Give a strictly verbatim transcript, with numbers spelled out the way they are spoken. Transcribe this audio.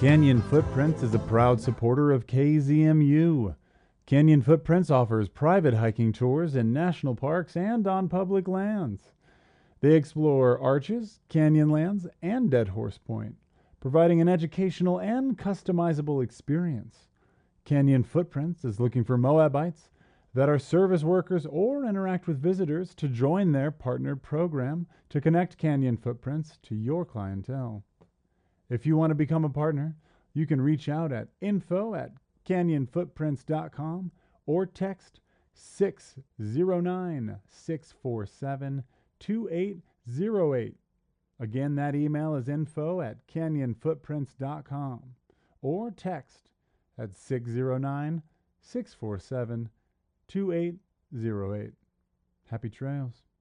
Canyon Footprints is a proud supporter of K Z M U. Canyon Footprints offers private hiking tours in national parks and on public lands. They explore arches, canyonlands, and Dead Horse Point, providing an educational and customizable experience. Canyon Footprints is looking for Moabites that are service workers or interact with visitors to join their partnered program to connect Canyon Footprints to your clientele. If you want to become a partner, you can reach out at info at canyon footprints dot com or text six zero nine, six four seven, two eight zero eight. Again, that email is info at canyon footprints dot com or text at six zero nine, six four seven, two eight zero eight. Happy trails.